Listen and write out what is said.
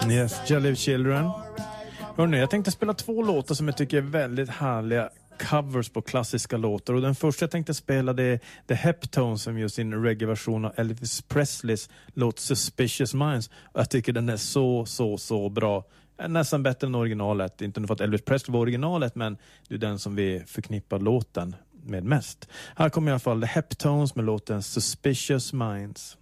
Yes, Jelly Children. Hörrni, jag tänkte spela 2 låtar som jag tycker är väldigt härliga covers på klassiska låtar. Och den första jag tänkte spela det är The Heptones som gör sin reggae-version av Elvis Presleys låt Suspicious Minds. Och jag tycker den är så bra. Nästan bättre än originalet. Inte för att Elvis Presley var originalet, men det är den som vi förknippar låten med mest. Här kommer i alla fall The Heptones med låten Suspicious Minds.